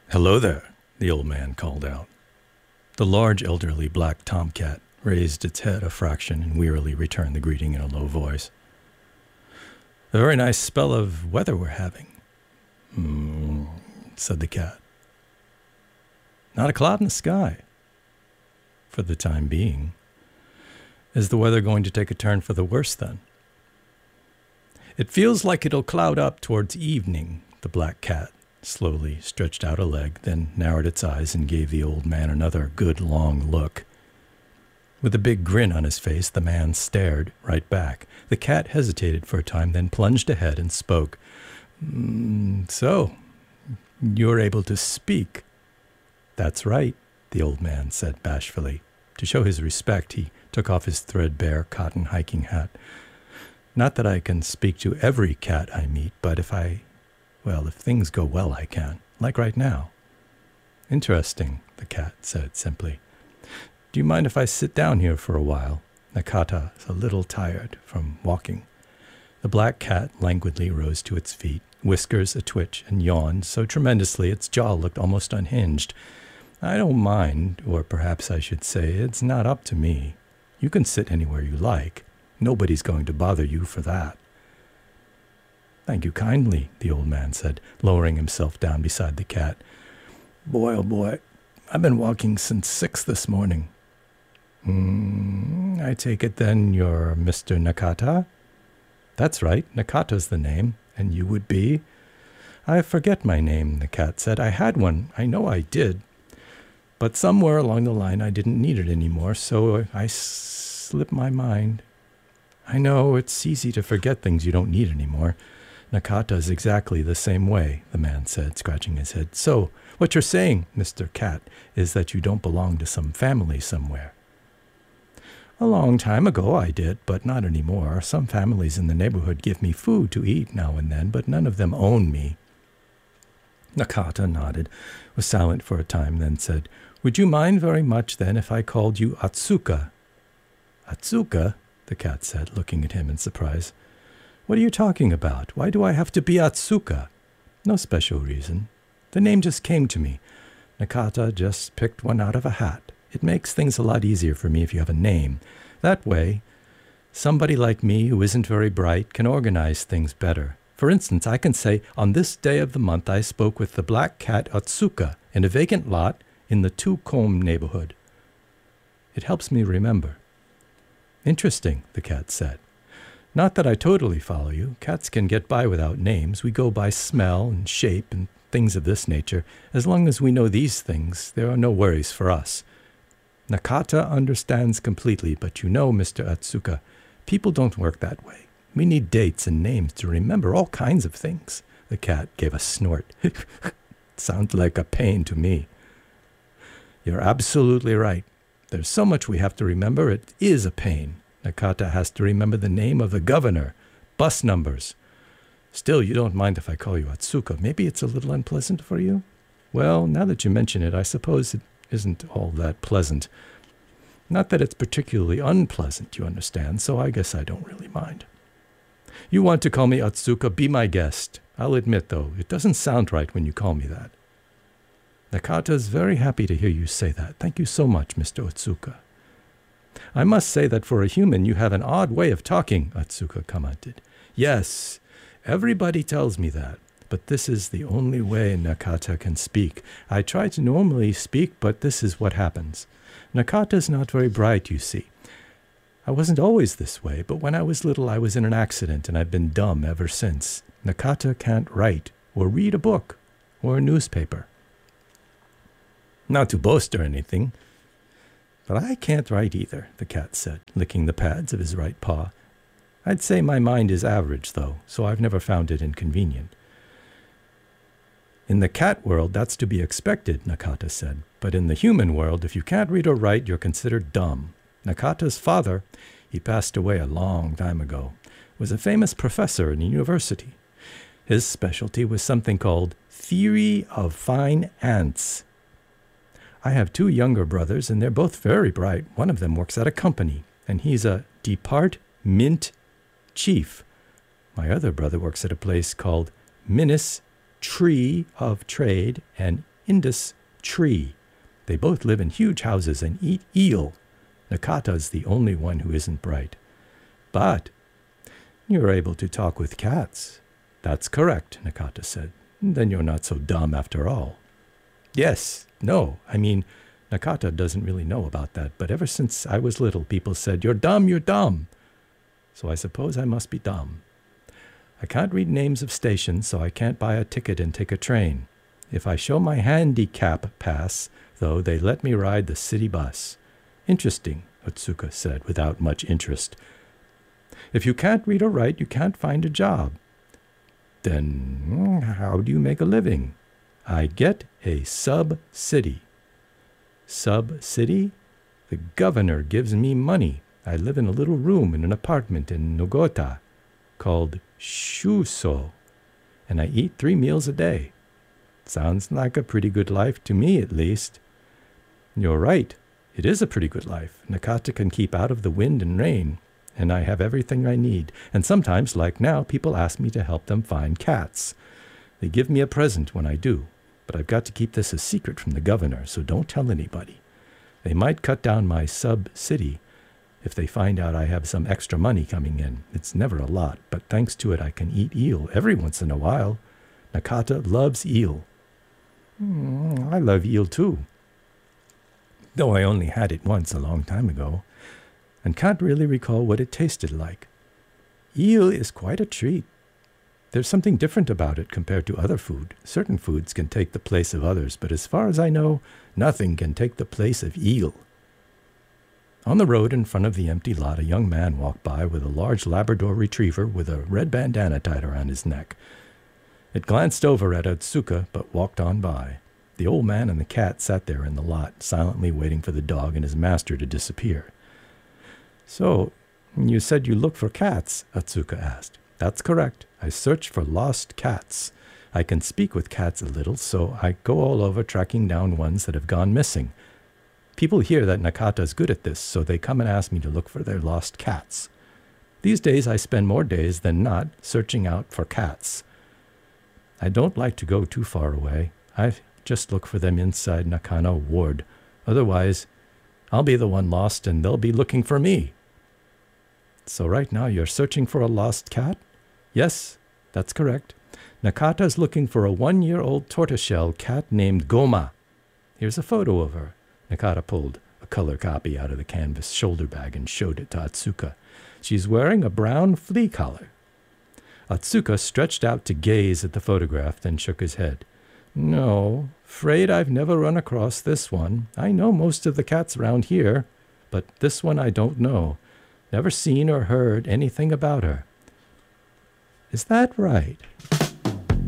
"Hello there," the old man called out. The large, elderly black tomcat raised its head a fraction and wearily returned the greeting in a low voice. "A very nice spell of weather we're having," said the cat. "Not a cloud in the sky." "For the time being. Is the weather going to take a turn for the worse, then?" "It feels like it'll cloud up towards evening," the black cat slowly stretched out a leg, then narrowed its eyes and gave the old man another good long look. With a big grin on his face, the man stared right back. The cat hesitated for a time, then plunged ahead and spoke. "So, you're able to speak." "That's right," the old man said bashfully. To show his respect, he took off his threadbare cotton hiking hat. "Not that I can speak to every cat I meet, but if things go well, I can, like right now." "Interesting," the cat said simply. "Do you mind if I sit down here for a while? Nakata is a little tired from walking." The black cat languidly rose to its feet, whiskers a twitch, and yawned so tremendously its jaw looked almost unhinged. "I don't mind, or perhaps I should say it's not up to me. You can sit anywhere you like. Nobody's going to bother you for that." "Thank you kindly," the old man said, lowering himself down beside the cat. "Boy, oh boy, I've been walking since 6 this morning." I take it then you're Mr. Nakata?" "That's right, Nakata's the name, and you would be?" "I forget my name," the cat said. "I had one, I know I did. But somewhere along the line I didn't need it anymore, so I slipped my mind." "I know, it's easy to forget things you don't need anymore. Nakata's exactly the same way," the man said, scratching his head. "So, what you're saying, Mr. Cat, is that you don't belong to some family somewhere." "A long time ago I did, but not anymore. Some families in the neighborhood give me food to eat now and then, but none of them own me." Nakata nodded, was silent for a time, then said, "Would you mind very much, then, if I called you Atsuka?" "Atsuka?" the cat said, looking at him in surprise. "What are you talking about? Why do I have to be Atsuka?" "No special reason. The name just came to me. Nakata just picked one out of a hat. It makes things a lot easier for me if you have a name. That way, somebody like me who isn't very bright can organize things better. For instance, I can say, on this day of the month I spoke with the black cat Atsuka in a vacant lot in the Two-Combe neighborhood. It helps me remember." "Interesting," the cat said. "Not that I totally follow you. Cats can get by without names. We go by smell and shape and things of this nature. As long as we know these things, there are no worries for us. Nakata understands completely, but you know, Mr. Atsuka, people don't work that way. We need dates and names to remember all kinds of things." The cat gave a snort. "Sounds like a pain to me." "You're absolutely right. There's so much we have to remember, it is a pain. Nakata has to remember the name of the governor, bus numbers. Still, you don't mind if I call you Atsuka. Maybe it's a little unpleasant for you?" "Well, now that you mention it, I suppose it isn't all that pleasant. Not that it's particularly unpleasant, you understand, so I guess I don't really mind." "You want to call me Atsuka? Be my guest. I'll admit, though, it doesn't sound right when you call me that." "Nakata's very happy to hear you say that. Thank you so much, Mr. Atsuka." "I must say that for a human you have an odd way of talking," Atsuka commented. "Yes, everybody tells me that. But this is the only way Nakata can speak. I try to normally speak, but this is what happens. Nakata's not very bright, you see. I wasn't always this way, but when I was little I was in an accident and I've been dumb ever since. Nakata can't write or read a book or a newspaper. Not to boast or anything, but I can't write either," the cat said, licking the pads of his right paw. "I'd say my mind is average, though, so I've never found it inconvenient." "In the cat world, that's to be expected," Nakata said. "But in the human world, if you can't read or write, you're considered dumb. Nakata's father, he passed away a long time ago, was a famous professor in a university. His specialty was something called theory of fine ants. I have 2 younger brothers, and they're both very bright. One of them works at a company, and he's a department chief. My other brother works at a place called Ministry of Trade and Indus tree. They both live in huge houses and eat eel. Nakata's the only one who isn't bright. But you're able to talk with cats. That's correct, Nakata said. Then you're not so dumb after all. Yes, no, I mean, Nakata doesn't really know about that, but ever since I was little, people said, you're dumb, you're dumb. So I suppose I must be dumb. I can't read names of stations, so I can't buy a ticket and take a train. If I show my handicap pass, though, they let me ride the city bus. Interesting, Otsuka said, without much interest. If you can't read or write, you can't find a job. Then how do you make a living? I get a sub-city. Sub-city? The governor gives me money. I live in a little room in an apartment in Nogota called Shuso, and I eat 3 meals a day. Sounds like a pretty good life to me, at least. You're right. It is a pretty good life. Nakata can keep out of the wind and rain, and I have everything I need. And sometimes, like now, people ask me to help them find cats. They give me a present when I do, but I've got to keep this a secret from the governor, so don't tell anybody. They might cut down my sub-city if they find out I have some extra money coming in. It's never a lot, but thanks to it I can eat eel every once in a while. Nakata loves eel. I love eel too, though I only had it once a long time ago, and can't really recall what it tasted like. Eel is quite a treat. There's something different about it compared to other food. Certain foods can take the place of others, but as far as I know, nothing can take the place of eel. On the road in front of the empty lot, a young man walked by with a large Labrador retriever with a red bandana tied around his neck. It glanced over at Otsuka, but walked on by. The old man and the cat sat there in the lot, silently waiting for the dog and his master to disappear. So, you said you look for cats? Otsuka asked. That's correct. I search for lost cats. I can speak with cats a little, so I go all over tracking down ones that have gone missing. People hear that Nakata is good at this, so they come and ask me to look for their lost cats. These days I spend more days than not searching out for cats. I don't like to go too far away. I just look for them inside Nakano Ward. Otherwise, I'll be the one lost and they'll be looking for me. So right now you're searching for a lost cat? Yes, that's correct. Nakata's looking for a 1-year-old tortoiseshell cat named Goma. Here's a photo of her. Nakata pulled a color copy out of the canvas shoulder bag and showed it to Otsuka. She's wearing a brown flea collar. Otsuka stretched out to gaze at the photograph, then shook his head. No, afraid I've never run across this one. I know most of the cats around here, but this one I don't know. Never seen or heard anything about her. Is that right?